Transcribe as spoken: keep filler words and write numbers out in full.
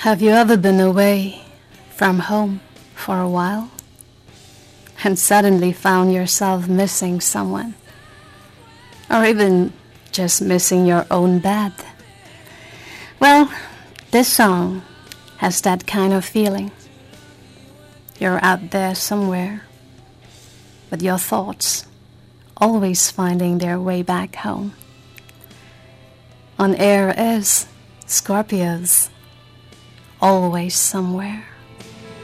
Have you ever been away from home for a while and suddenly found yourself missing someone, or even just missing your own bed? Well, this song has that kind of feeling. You're out there somewhere, but your thoughts always finding their way back home. On air is Scorpios, Always Somewhere.